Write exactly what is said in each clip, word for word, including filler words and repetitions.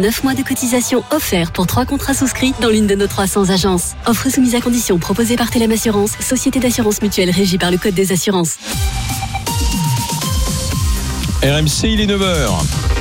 neuf mois de cotisation offerts pour trois contrats souscrits dans l'une de nos trois cents agences. Offre soumise à condition proposée par Telem Assurance, société d'assurance mutuelle régie par le Code des assurances. R M C, il est neuf heures.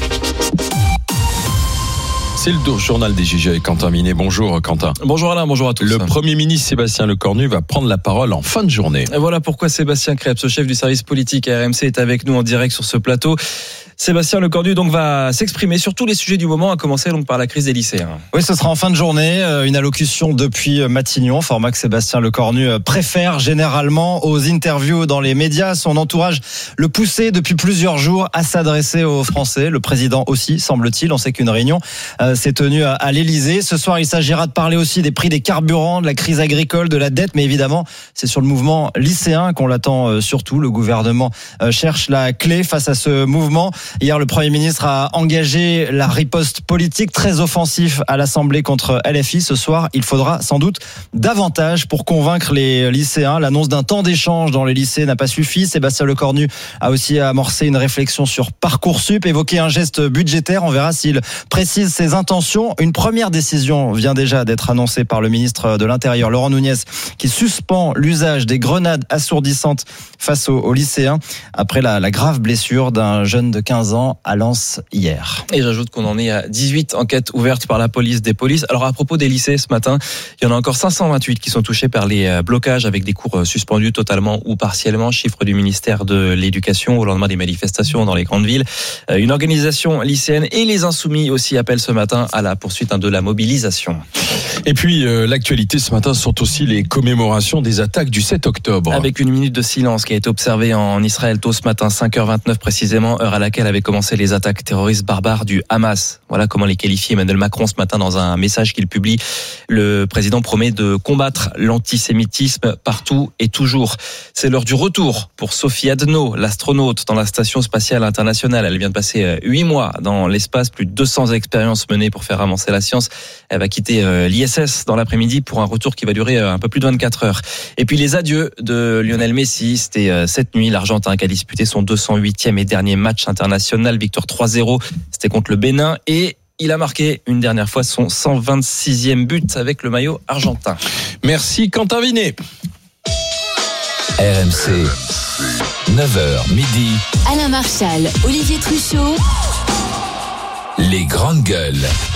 C'est le journal des J G avec Quentin Vinet. Bonjour Quentin. Bonjour Alain, bonjour à tous. Le Premier ministre Sébastien Lecornu va prendre la parole en fin de journée. Et voilà pourquoi Sébastien Krebs, chef du service politique à R M C, est avec nous en direct sur ce plateau. Sébastien Lecornu donc va s'exprimer sur tous les sujets du moment, à commencer donc par la crise des lycéens. Oui, ce sera en fin de journée, une allocution depuis Matignon, format que Sébastien Lecornu préfère généralement aux interviews dans les médias. Son entourage le poussait depuis plusieurs jours à s'adresser aux Français. Le président aussi, semble-t-il. On sait qu'une réunion s'est tenue à l'Élysée. Ce soir, il s'agira de parler aussi des prix des carburants, de la crise agricole, de la dette, mais évidemment, c'est sur le mouvement lycéen qu'on l'attend surtout. Le gouvernement cherche la clé face à ce mouvement. Hier, le Premier ministre a engagé la riposte politique très offensif à l'Assemblée contre L F I. Ce soir, il faudra sans doute davantage pour convaincre les lycéens. L'annonce d'un temps d'échange dans les lycées n'a pas suffi. Sébastien Lecornu a aussi amorcé une réflexion sur Parcoursup, évoqué un geste budgétaire. On verra s'il précise ses intentions. Une première décision vient déjà d'être annoncée par le ministre de l'Intérieur, Laurent Nunez, qui suspend l'usage des grenades assourdissantes face aux, aux lycéens après la, la grave blessure d'un jeune de quinze ans à Lens hier. Et j'ajoute qu'on en est à dix-huit enquêtes ouvertes par la police des polices. Alors à propos des lycées ce matin, il y en a encore cinq cent vingt-huit qui sont touchés par les blocages avec des cours suspendus totalement ou partiellement, chiffre du ministère de l'Éducation au lendemain des manifestations dans les grandes villes. Une organisation lycéenne et les Insoumis aussi appellent ce matin à la poursuite de la mobilisation. Et puis euh, l'actualité ce matin sont aussi les commémorations des attaques du sept octobre. Avec une minute de silence qui a été observée en Israël tôt ce matin, cinq heures vingt-neuf précisément, heure à laquelle avaient commencé les attaques terroristes barbares du Hamas. Voilà comment les qualifie Emmanuel Macron ce matin dans un message qu'il publie. Le président promet de combattre l'antisémitisme partout et toujours. C'est l'heure du retour pour Sophie Adno, l'astronaute dans la Station spatiale internationale. Elle vient de passer huit mois dans l'espace, plus de deux cents expériences menées pour faire avancer la science. Elle va quitter l'I S S dans l'après-midi pour un retour qui va durer un peu plus de vingt-quatre heures. Et puis les adieux de Lionel Messi, c'était cette nuit, l'Argentin qui a disputé son deux cent huitième et dernier match international, victoire trois zéro, c'était contre le Bénin et il a marqué une dernière fois son cent vingt-sixième but avec le maillot argentin. Merci Quentin Vinet. R M C, neuf heures midi. Alain Marchal, Olivier Truchot. Les grandes gueules.